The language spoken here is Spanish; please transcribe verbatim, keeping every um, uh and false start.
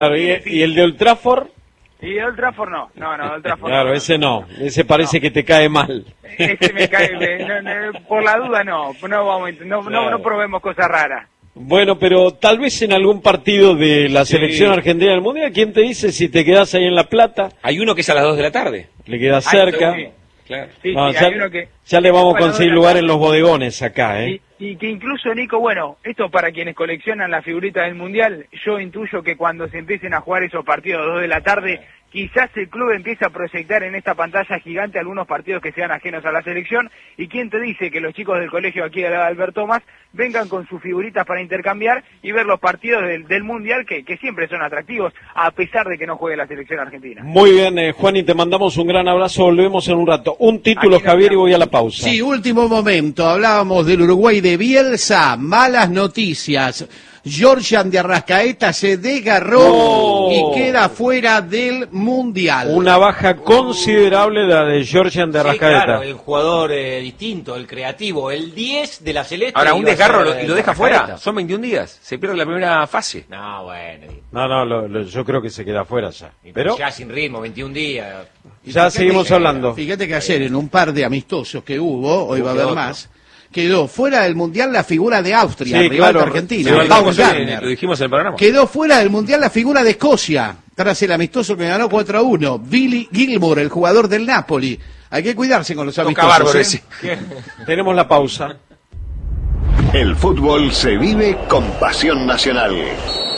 Claro, y, y el de Old Trafford. Y Old Trafford no, no, no, Old Trafford Claro, no. ese no, ese parece no. que te cae mal. Ese me cae, me, no, no, por la duda no, no, vamos, no, claro. no, no probemos cosas raras. Bueno, pero tal vez en algún partido de la selección sí. argentina del Mundial, ¿quién te dice si te quedás ahí en La Plata? Hay uno que es a las dos de la tarde. Le queda cerca. Sí, claro. sí, no, sí, ya, hay uno que, ya le vamos a conseguir lugar en los bodegones acá, ¿eh? Y, y que incluso, Nico, bueno, esto para quienes coleccionan las figuritas del Mundial, yo intuyo que cuando se empiecen a jugar esos partidos a las dos de la tarde, quizás el club empiece a proyectar en esta pantalla gigante algunos partidos que sean ajenos a la selección, y quién te dice que los chicos del colegio aquí de Albert Thomas vengan con sus figuritas para intercambiar y ver los partidos del, del Mundial que, que siempre son atractivos, a pesar de que no juegue la selección argentina. Muy bien, eh, Juan, y te mandamos un gran abrazo, volvemos en un rato. Un título, Javier, y voy a la pausa. Sí, último momento, hablábamos del Uruguay de Bielsa, malas noticias. Georgian de Arrascaeta se desgarró oh. y queda fuera del Mundial. Una baja considerable la de Georgian de Arrascaeta. Sí, claro, el jugador eh, distinto, el creativo, el diez de la Celeste. Ahora, un desgarro lo, y lo deja fuera. Son veintiún días, se pierde la primera fase. No, bueno. No, no, lo, lo, yo creo que se queda fuera ya. Pero ya sin ritmo, veintiún días. Ya seguimos que, hablando. Fíjate que ayer en un par de amistosos que hubo, hoy va a haber otro. más, quedó fuera del Mundial la figura de Austria, sí, rival claro, de Argentina. Sí, Vamos, sí, lo dijimos en el programa. Quedó fuera del Mundial la figura de Escocia, tras el amistoso que ganó cuatro a uno. Billy Gilmour, el jugador del Napoli. Hay que cuidarse con los amistosos. ¿eh? Tenemos la pausa. El fútbol se vive con pasión nacional.